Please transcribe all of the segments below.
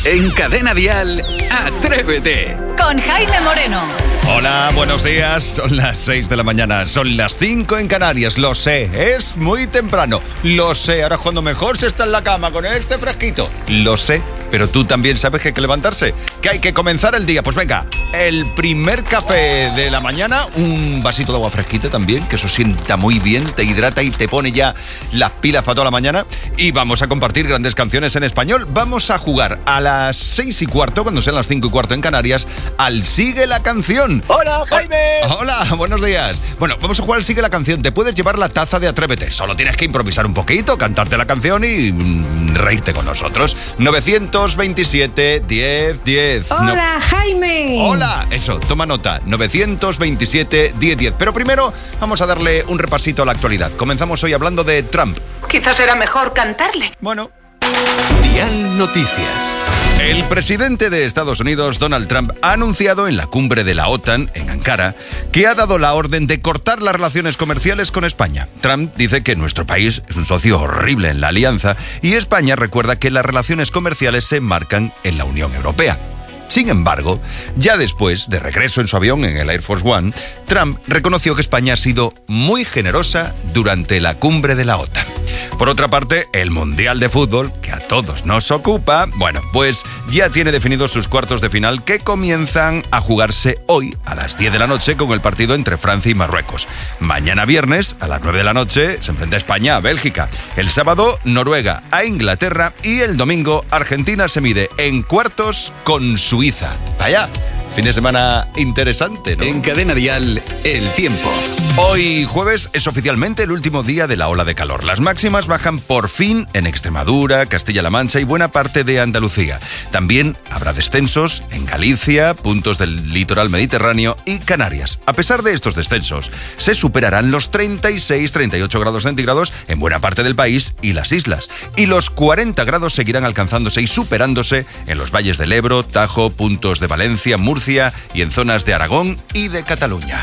En Cadena Dial, Atrévete. Con Jaime Moreno. Hola, buenos días. Son las 6 de la mañana, son las 5 en Canarias. Lo sé, es muy temprano. Lo sé, ahora es cuando mejor se está en la cama con este fresquito. Lo sé, pero tú también sabes que hay que levantarse, que hay que comenzar el día. Pues venga, el primer café de la mañana, un vasito de agua fresquita también, que eso sienta muy bien, te hidrata y te pone ya las pilas para toda la mañana. Y vamos a compartir grandes canciones en español. Vamos a jugar a las 6:15, cuando sean las 5:15 en Canarias, al Sigue la Canción. ¡Hola, Jaime! Hola, buenos días. Bueno, vamos a jugar al Sigue la Canción. Te puedes llevar la taza de Atrévete. Solo tienes que improvisar un poquito, cantarte la canción y reírte con nosotros. 927 10 10. Hola, Jaime. Hola, eso, toma nota. 927 10 10. Pero primero vamos a darle un repasito a la actualidad. Comenzamos hoy hablando de Trump. Quizás era mejor cantarle. Bueno. Dial Noticias. El presidente de Estados Unidos, Donald Trump, ha anunciado en la cumbre de la OTAN, en Ankara, que ha dado la orden de cortar las relaciones comerciales con España. Trump dice que nuestro país es un socio horrible en la alianza y España recuerda que las relaciones comerciales se enmarcan en la Unión Europea. Sin embargo, ya después, de regreso en su avión en el Air Force One, Trump reconoció que España ha sido muy generosa durante la cumbre de la OTAN. Por otra parte, el Mundial de Fútbol, que a todos nos ocupa, bueno, pues ya tiene definidos sus cuartos de final que comienzan a jugarse hoy a las 10 de la noche con el partido entre Francia y Marruecos. Mañana viernes, a las 9 de la noche, se enfrenta España a Bélgica. El sábado, Noruega a Inglaterra y el domingo, Argentina se mide en cuartos con Suiza. Vaya, fin de semana interesante, ¿no? En Cadena Dial, el tiempo. Hoy jueves es oficialmente el último día de la ola de calor. Las máximas bajan por fin en Extremadura, Castilla-La Mancha y buena parte de Andalucía. También habrá descensos en Galicia, puntos del litoral mediterráneo y Canarias. A pesar de estos descensos, se superarán los 36-38 grados centígrados en buena parte del país y las islas. Y los 40 grados seguirán alcanzándose y superándose en los valles del Ebro, Tajo, puntos de Valencia, Murcia y en zonas de Aragón y de Cataluña.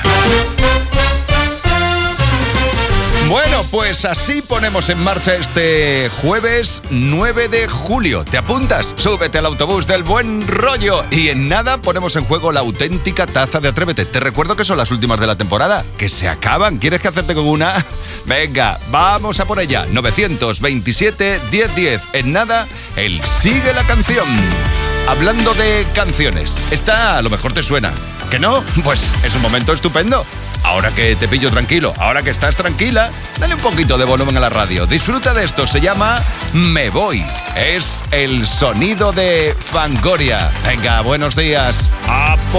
Bueno, pues así ponemos en marcha este jueves 9 de julio. ¿Te apuntas? Súbete al autobús del buen rollo. Y en nada ponemos en juego la auténtica taza de Atrévete. Te recuerdo que son las últimas de la temporada, que se acaban. ¿Quieres que hacerte con una? Venga, vamos a por ella. 927 10 10. En nada, el Sigue la Canción. Hablando de canciones, esta a lo mejor te suena. ¿Que no? Pues es un momento estupendo. Ahora que te pillo tranquilo, ahora que estás tranquila, dale un poquito de volumen a la radio. Disfruta de esto, se llama Me Voy. Es el sonido de Fangoria. Venga, buenos días.